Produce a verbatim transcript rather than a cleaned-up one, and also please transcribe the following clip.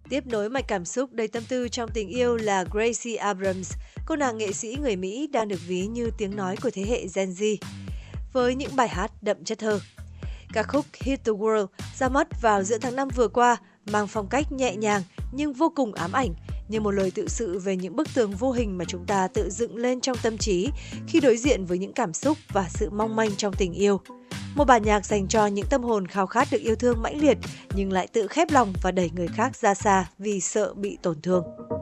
Tiếp nối mạch cảm xúc đầy tâm tư trong tình yêu là Gracie Abrams, cô nàng nghệ sĩ người Mỹ đang được ví như tiếng nói của thế hệ Gen Z, với những bài hát đậm chất thơ. Ca khúc Hit the World ra mắt vào giữa tháng năm vừa qua, mang phong cách nhẹ nhàng nhưng vô cùng ám ảnh, như một lời tự sự về những bức tường vô hình mà chúng ta tự dựng lên trong tâm trí khi đối diện với những cảm xúc và sự mong manh trong tình yêu. Một bản nhạc dành cho những tâm hồn khao khát được yêu thương mãnh liệt nhưng lại tự khép lòng và đẩy người khác ra xa vì sợ bị tổn thương.